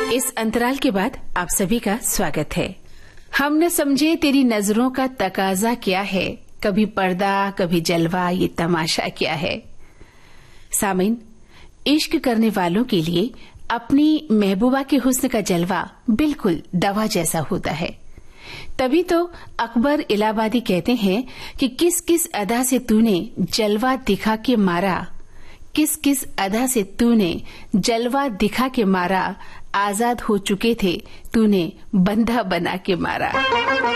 इस अंतराल के बाद आप सभी का स्वागत है। हम न समझे तेरी नजरों का तकाजा क्या है, कभी पर्दा कभी जलवा, ये तमाशा क्या है। सामीन, इश्क करने वालों के लिए अपनी महबूबा के हुस्न का जलवा बिल्कुल दवा जैसा होता है। तभी तो अकबर इलाहाबादी कहते हैं कि किस किस अदा से तूने जलवा दिखा के मारा, किस किस अदा से तूने जलवा दिखा के मारा, आजाद हो चुके थे तूने बंधा बना के मारा।